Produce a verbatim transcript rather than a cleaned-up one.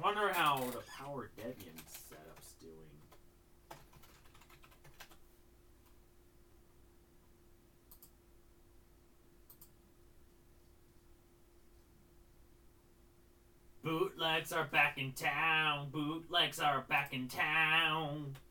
wonder how the Power Debian setup's doing. Bootlegs are back in town. Bootlegs are back in town.